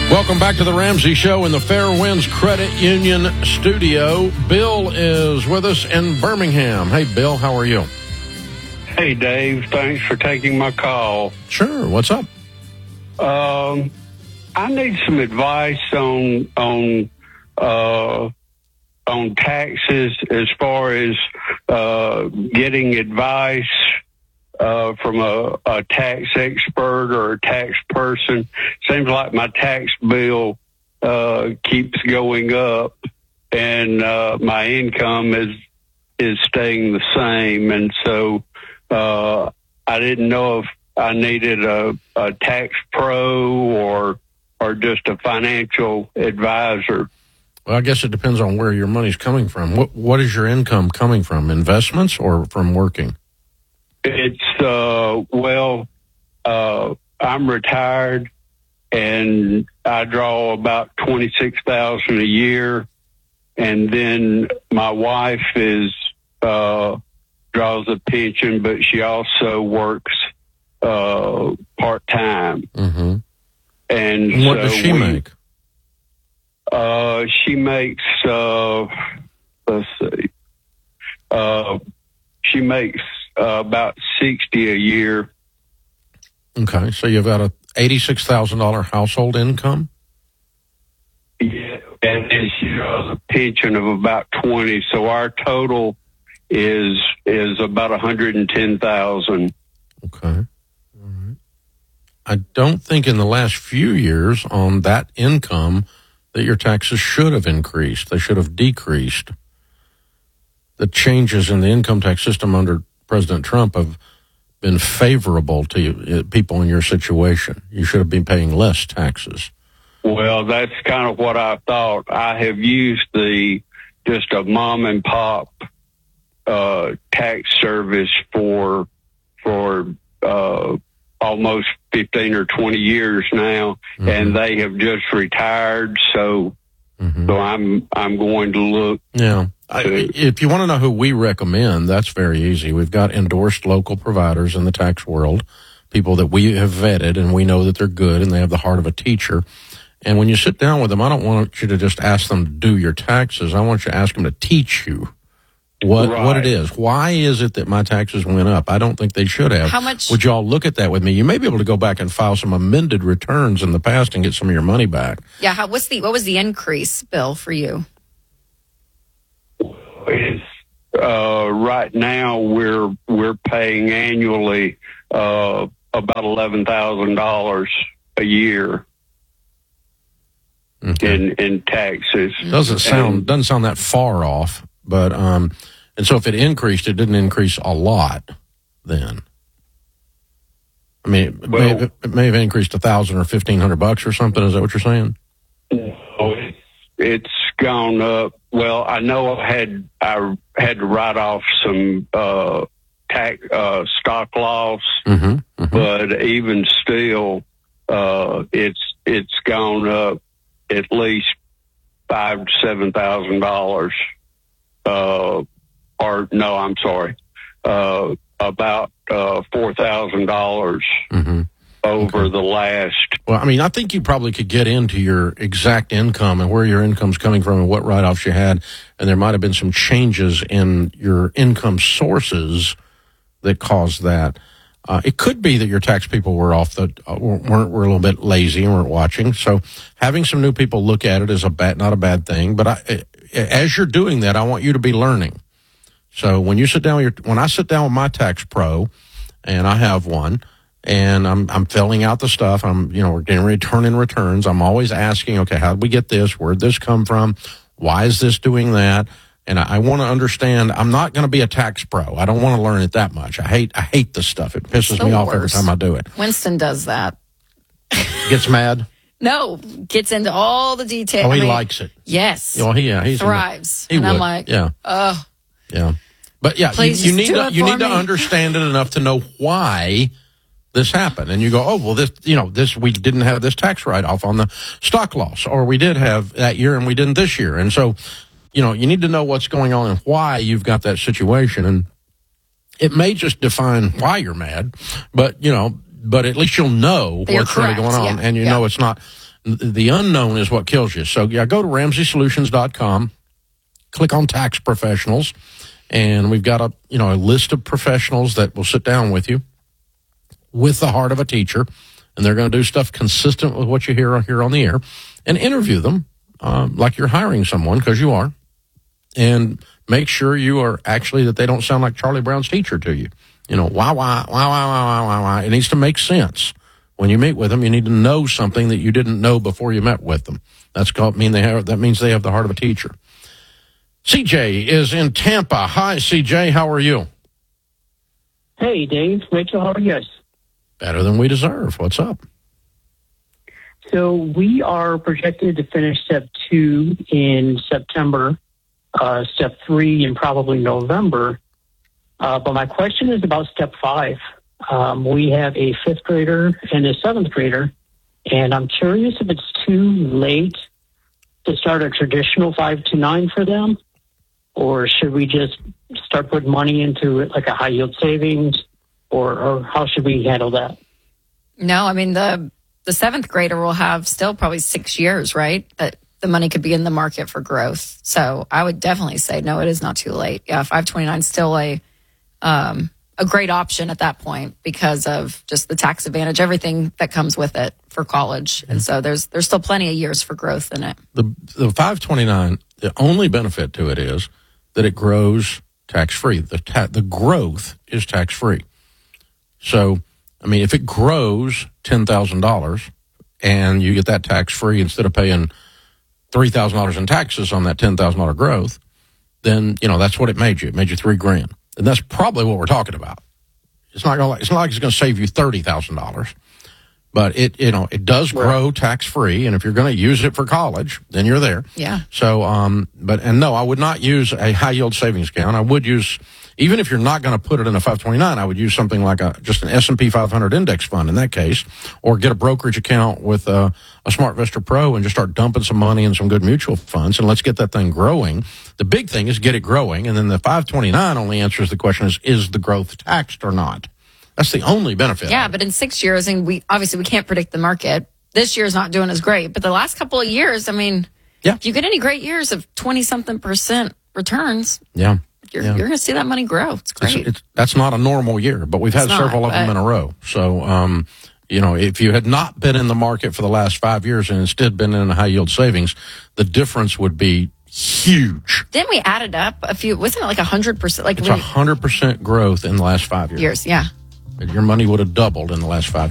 Welcome back to the Ramsey Show in the Fairwinds Credit Union studio. Bill is with us in Birmingham. Hey, Bill, how are you? Hey, Dave. Thanks for taking my call. Sure. What's up? I need some advice on taxes as far as getting advice from a tax expert or a tax person. Seems like my tax bill keeps going up, and my income is staying the same. And so I didn't know if I needed a tax pro or just a financial advisor. Well, I guess it depends on where your money's coming from. What is your income coming from? Investments or from working? It's, I'm retired and I draw about $26,000 a year. And then my wife draws a pension, but she also works, part-time. Mm-hmm. And what does she make? She makes, she makes about $60 a year. Okay, so you've got a $86,000 household income? Yeah, and then she draws a pension of about 20, so our total is about 110,000. Okay. All right. I don't think in the last few years on that income that your taxes should have increased. They should have decreased. The changes in the income tax system under President Trump have been favorable to you, people in your situation. You should have been paying less taxes. Well, that's kind of what I thought. I have used just a mom and pop tax service for almost 15 or 20 years now, mm-hmm. and they have just retired. So, mm-hmm. so I'm going to look. Yeah. If you want to know who we recommend, that's very easy. We've got endorsed local providers in the tax world, people that we have vetted and we know that they're good and they have the heart of a teacher. And when you sit down with them, I don't want you to just ask them to do your taxes. I want you to ask them to teach you what it is. Why is it that my taxes went up? I don't think they should have. How much would y'all look at that with me? You may be able to go back and file some amended returns in the past and get some of your money back. Yeah. What was the increase, Bill, for you? It's, right now we're paying annually about $11,000 a year. Okay. in taxes. Doesn't sound that far off, but and so if it increased, it didn't increase a lot then. I mean, it may have increased $1,000 or $1,500 or something. Is that what you're saying? No, it's gone up. Well, I know I had to write off some tax stock loss, mm-hmm, mm-hmm. but even still, it's gone up at least $5,000 to $7,000. Or no, I'm sorry, about $4,000 mm-hmm. over the last. Well, I mean, I think you probably could get into your exact income and where your income's coming from and what write-offs you had, and there might have been some changes in your income sources that caused that. It could be that your tax people were were a little bit lazy and weren't watching. So having some new people look at it is not a bad thing. But as you're doing that, I want you to be learning. So when you sit down when I sit down with my tax pro, and I have one, and I'm filling out the stuff, we're getting ready to turn in returns. I'm always asking, okay, how did we get this? Where'd this come from? Why is this doing that? And I want to understand. I'm not going to be a tax pro. I don't want to learn it that much. I hate this stuff. It pisses me off every time I do it. Winston does that. Gets mad? No, gets into all the details. Oh, he likes it. Yes. Well, he thrives. And I'm like, yeah. Yeah. But yeah, you need to understand it enough to know why this happened. And you go, oh, well, this we didn't have this tax write-off on the stock loss, or we did have that year and we didn't this year. And so, you need to know what's going on and why you've got that situation. And it may just define why you're mad, but at least you'll know what's really going on. Yeah. And you know it's not The unknown is what kills you. So, yeah, go to RamseySolutions.com, click on tax professionals, and we've got a list of professionals that will sit down with you with the heart of a teacher, and they're going to do stuff consistent with what you hear here on the air, and interview them like you're hiring someone, because you are, and make sure you are actually that they don't sound like Charlie Brown's teacher to you. Why. It needs to make sense. When you meet with them, you need to know something that you didn't know before you met with them. That means they have the heart of a teacher. CJ is in Tampa. Hi, CJ. How are you? Hey, Dave. Rachel, how are you guys? Better than we deserve. What's up? So we are projected to finish step 2 in September, step 3 in probably November. But my question is about step 5. We have a 5th grader and a 7th grader, and I'm curious if it's too late to start a traditional 5 to 9 for them, or should we just start putting money into it like a high yield savings, or how should we handle that? No, I mean, the 7th grader will have still probably 6 years, right? That the money could be in the market for growth. So I would definitely say, no, it is not too late. Yeah, 529 is still a great option at that point because of just the tax advantage, everything that comes with it for college. And so there's still plenty of years for growth in it. The 529, the only benefit to it is that it grows tax-free. The growth is tax-free. So, I mean, if it grows $10,000 and you get that tax-free instead of paying $3,000 in taxes on that $10,000 growth, then, that's what it made you. It made you $3,000. And that's probably what we're talking about. It's not like it's going to save you $30,000, but it does grow tax free. And if you're going to use it for college, then you're there. Yeah. So, no, I would not use a high yield savings account. I would use, even if you're not going to put it in a 529, I would use something like just an S&P 500 index fund in that case, or get a brokerage account with a SmartVestor Pro and just start dumping some money in some good mutual funds, and let's get that thing growing. The big thing is get it growing, and then the 529 only answers the question is the growth taxed or not? That's the only benefit. Yeah, but in 6 years, and we can't predict the market. This year's not doing as great, but the last couple of years, I mean, if you get any great years of 20-something% returns, you're going to see that money grow. It's great. That's not a normal year, but we've had several of them in a row. So, if you had not been in the market for the last 5 years and instead been in a high yield savings, the difference would be huge. Didn't we add it up a few? Wasn't it like 100%? Like it's 100% growth in the last 5 years. Yeah. Your money would have doubled in the last 5 years.